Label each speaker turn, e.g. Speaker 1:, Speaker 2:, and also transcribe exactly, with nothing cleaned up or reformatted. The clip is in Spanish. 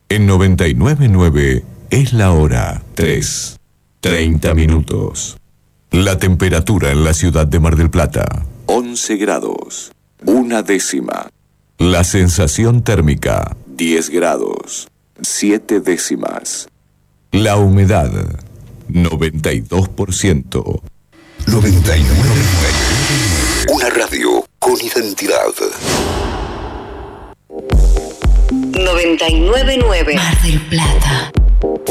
Speaker 1: En noventa y nueve punto nueve es la hora tres, treinta minutos. La temperatura en la ciudad de Mar del Plata, once grados, una décima. La sensación térmica, diez grados, siete décimas. La humedad, noventa y dos por ciento.
Speaker 2: noventa y nueve punto nueve. Una radio con identidad.
Speaker 3: noventa y nueve punto nueve Mar del Plata.